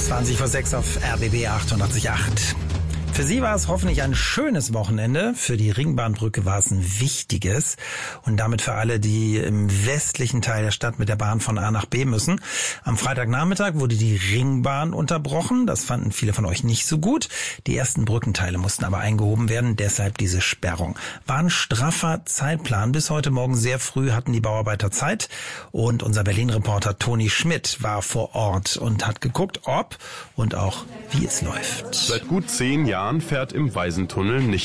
20:06 auf RBB 88.8. Für Sie war es hoffentlich ein schönes Wochenende. Für die Ringbahnbrücke war es ein wichtiges. Und damit für alle, die im westlichen Teil der Stadt mit der Bahn von A nach B müssen. Am Freitagnachmittag wurde die Ringbahn unterbrochen. Das fanden viele von euch nicht so gut. Die ersten Brückenteile mussten aber eingehoben werden. Deshalb diese Sperrung. War ein straffer Zeitplan. Bis heute Morgen sehr früh hatten die Bauarbeiter Zeit. Und unser Berlin-Reporter Toni Schmidt war vor Ort und hat geguckt, ob und auch wie es läuft. Seit gut 10 Jahren fährt im Waisentunnel nicht